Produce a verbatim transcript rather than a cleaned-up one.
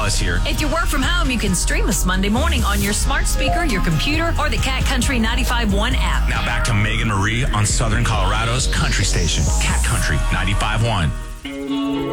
Gonzalez here. If you work from home, you can stream us Monday morning on your smart speaker, your computer, or the Cat Country ninety-five point one app. Now back to Megan Marie on Southern Colorado's country station, Cat Country ninety-five point one.